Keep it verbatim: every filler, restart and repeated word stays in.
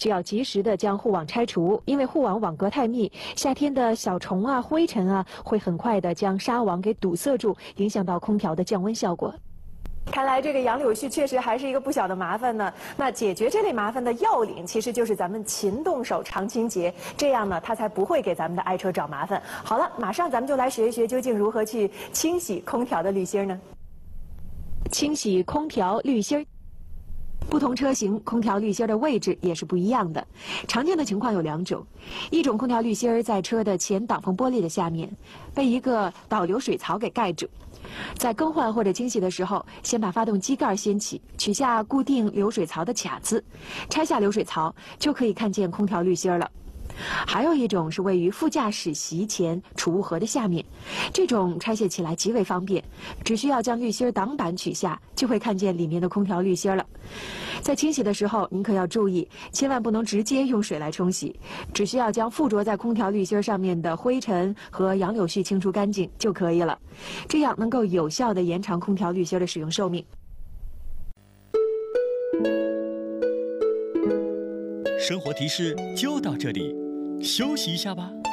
需要及时的将护网拆除，因为护网网格太密，夏天的小虫啊、灰尘啊，会很快的将纱网给堵塞住，影响到空调的降温效果。看来这个杨柳絮确实还是一个不小的麻烦呢。那解决这类麻烦的要领，其实就是咱们勤动手、常清洁，这样呢，它才不会给咱们的爱车找麻烦。好了，马上咱们就来学一学，究竟如何去清洗空调的滤芯呢？清洗空调滤芯。不同车型空调滤芯的位置也是不一样的，常见的情况有两种，一种空调滤芯在车的前挡风玻璃的下面，被一个导流水槽给盖住。在更换或者清洗的时候，先把发动机盖掀起，取下固定流水槽的卡子，拆下流水槽，就可以看见空调滤芯了。还有一种是位于副驾驶席前储物盒的下面，这种拆卸起来极为方便，只需要将滤芯挡板取下，就会看见里面的空调滤芯了。在清洗的时候，您可要注意，千万不能直接用水来冲洗，只需要将附着在空调滤芯上面的灰尘和杨柳絮清除干净就可以了，这样能够有效地延长空调滤芯的使用寿命。 生活提示就到这里，休息一下吧。